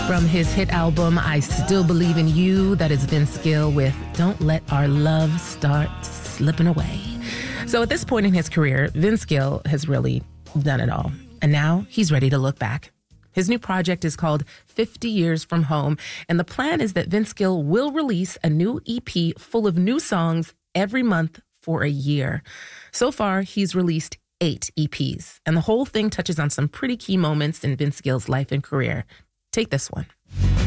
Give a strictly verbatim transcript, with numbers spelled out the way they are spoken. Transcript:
From his hit album, I Still Believe in You, that is Vince Gill with Don't Let Our Love Start Slipping Away. So at this point in his career, Vince Gill has really done it all. And now he's ready to look back. His new project is called fifty Years From Home, and the plan is that Vince Gill will release a new E P full of new songs every month for a year. So far, he's released eight E Ps, and the whole thing touches on some pretty key moments in Vince Gill's life and career. Take this one.